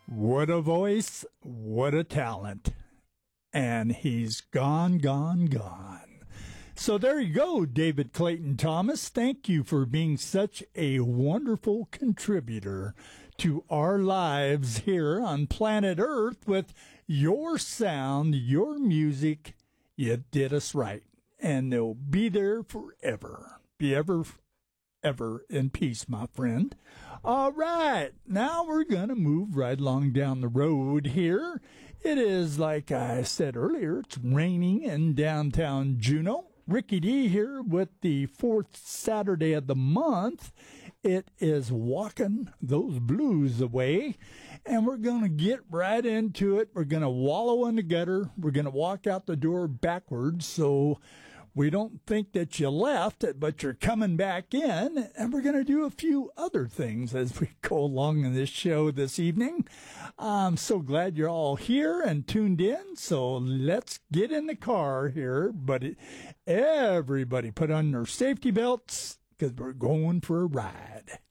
What a voice, what a talent. And he's gone, gone, gone. So there you go, David Clayton Thomas. Thank you for being such a wonderful contributor to our lives here on planet Earth with your sound, your music. You did us right. And they'll be there forever. Be ever in peace, my friend. All right, now we're going to move right along down the road here. It is, like I said earlier, it's raining in downtown Juneau. Ricky D here with the fourth Saturday of the month. It is walking those blues away, and we're going to get right into it. We're going to wallow in the gutter. We're going to walk out the door backwards, so we don't think that you left, but you're coming back in, and we're going to do a few other things as we go along in this show this evening. I'm so glad you're all here and tuned in, so let's get in the car here. But everybody put on their safety belts because we're going for a ride.